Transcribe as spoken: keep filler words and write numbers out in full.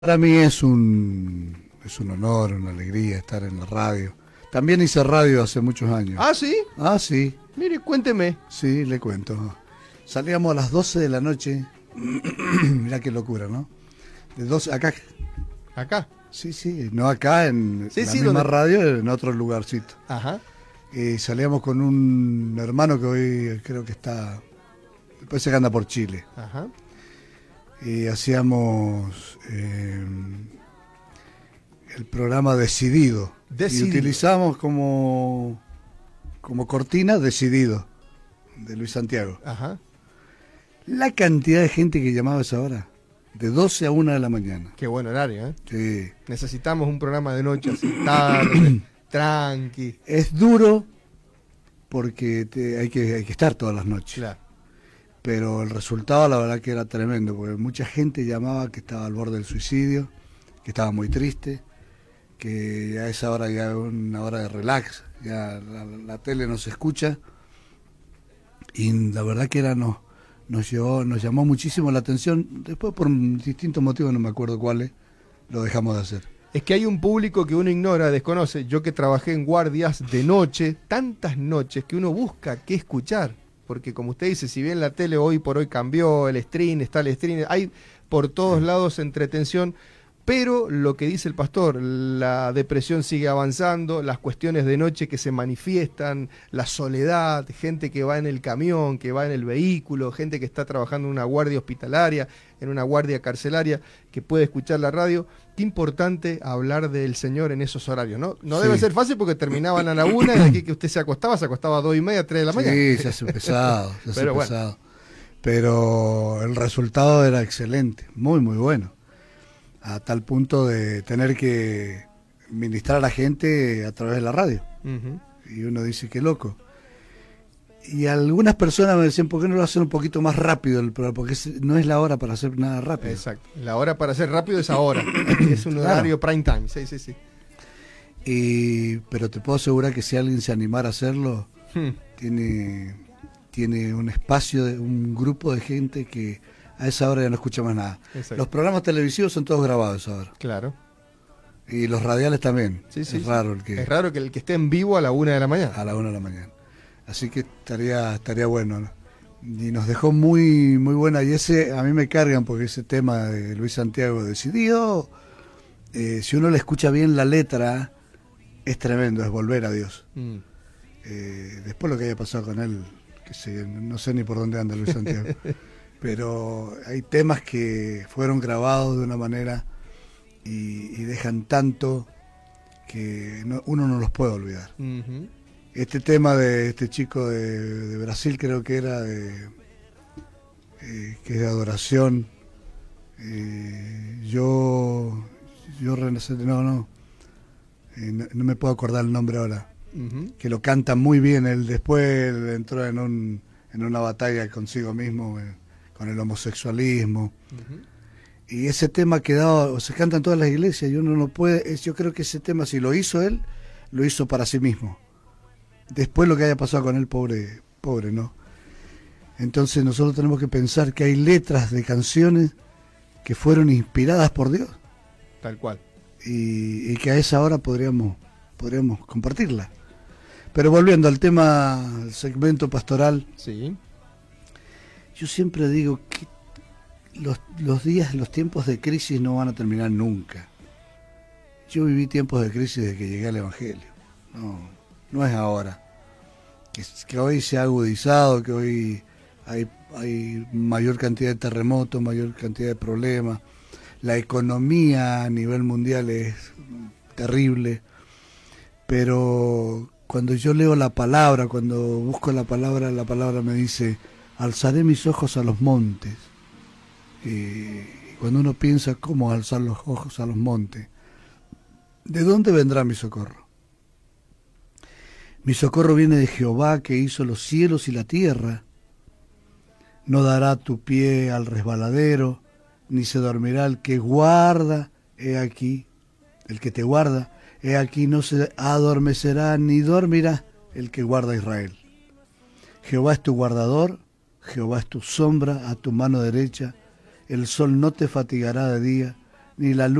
Para mí es un, es un honor, una alegría estar en la radio. También hice radio hace muchos años. ¿Ah, sí? Ah, sí, Mire, cuénteme. sí, le cuento. Salíamos a las doce de la noche. Mirá qué locura, ¿no? De doce, acá, Acá. sí, sí, no acá en Sí, la sí, misma donde- radio, en otro lugarcito. Ajá. Y salíamos con un hermano que hoy creo que está, después se anda por Chile. Ajá. Y hacíamos eh, el programa Decidido. Decidido. Y utilizamos como, como cortina Decidido, de Luis Santiago. Ajá. La cantidad de gente que llamaba a esa hora, de doce a una de la mañana. Qué buen horario, ¿eh? Sí. Necesitamos un programa de noche así, tarde, tranqui. Es duro porque te- hay, que, hay que estar todas las noches. Claro. Pero el resultado la verdad que era tremendo, porque mucha gente llamaba que estaba al borde del suicidio, que estaba muy triste, que a esa hora ya es una hora de relax, ya la, la tele no se escucha, y la verdad que era nos, nos, llevó, nos llamó muchísimo la atención. Después por distintos motivos, no me acuerdo cuáles, lo dejamos de hacer. Es que hay un público que uno ignora, desconoce. Yo que trabajé en guardias de noche, tantas noches que uno busca qué escuchar. Porque como usted dice, si bien la tele hoy por hoy cambió, el stream, está el stream, hay por todos lados entretención, pero lo que dice el pastor, la depresión sigue avanzando, las cuestiones de noche que se manifiestan, la soledad, gente que va en el camión, que va en el vehículo, gente que está trabajando en una guardia hospitalaria, en una guardia carcelaria, que puede escuchar la radio. Qué importante hablar del Señor en esos horarios, ¿no? No Sí. debe ser fácil porque terminaban a la una y de aquí que usted se acostaba, se acostaba a dos y media, tres de la mañana. Sí, se hace pesado, se hace Pero bueno. pesado. Pero el resultado era excelente, muy, muy bueno. A tal punto de tener que ministrar a la gente a través de la radio. Ujú. Y uno dice, qué loco. Y algunas personas me decían, ¿por qué no lo hacen un poquito más rápido el programa? Porque es- no es la hora para hacer nada rápido. Exacto. La hora para ser rápido es ahora. Es un Claro. horario prime time. Sí, sí, sí. Y, pero te puedo asegurar que si alguien se animara a hacerlo, Hmm. tiene, tiene un espacio, de, un grupo de gente que a esa hora ya no escucha más nada. Exacto. Los programas televisivos son todos grabados ahora. Claro. Y los radiales también. Sí, sí, es sí. raro el que Es raro que el que esté en vivo a la una de la mañana. a la una de la mañana. Así que estaría estaría bueno, ¿no? Y nos dejó muy muy buena. Y ese a mí me cargan porque ese tema de Luis Santiago Decidido, eh, si uno le escucha bien la letra, es tremendo, es volver a Dios. Mm. Eh, después lo que haya pasado con él, que sé, no sé ni por dónde anda Luis Santiago. Pero hay temas que fueron grabados de una manera y, y dejan tanto que no- uno no los puede olvidar. Ujú. Este tema de este chico de, de Brasil, creo que era de eh, que es de adoración. Eh, yo, yo renacer, no, no, eh, no, no me puedo acordar el nombre ahora. Ujú. Que lo canta muy bien. Él después entró en un en una batalla consigo mismo eh, con el homosexualismo. Ujú. Y ese tema quedado, se canta en todas las iglesias y uno no puede, es- yo creo que ese tema si lo hizo él, lo hizo para sí mismo. Después lo que haya pasado con él, pobre, pobre, ¿no? Entonces nosotros tenemos que pensar que hay letras de canciones que fueron inspiradas por Dios Tal cual. y, y que a esa hora podríamos, podríamos compartirla. Pero volviendo al tema, al segmento pastoral, Sí. yo siempre digo que los, los días, los tiempos de crisis no van a terminar nunca. Yo viví tiempos de crisis desde que llegué al Evangelio. No, no es ahora. Que, que hoy se ha agudizado, que hoy hay, hay mayor cantidad de terremotos, mayor cantidad de problemas. La economía a nivel mundial es terrible. Pero cuando yo leo la palabra, cuando busco la palabra, la palabra me dice, alzaré mis ojos a los montes. Y cuando uno piensa cómo alzar los ojos a los montes, ¿de dónde vendrá mi socorro? Mi socorro viene de Jehová, que hizo los cielos y la tierra. No dará tu pie al resbaladero, ni se dormirá el que guarda, he aquí, el que te guarda, he aquí no se adormecerá ni dormirá el que guarda a Israel. Jehová es tu guardador, Jehová es tu sombra a tu mano derecha, el sol no te fatigará de día, ni la luz.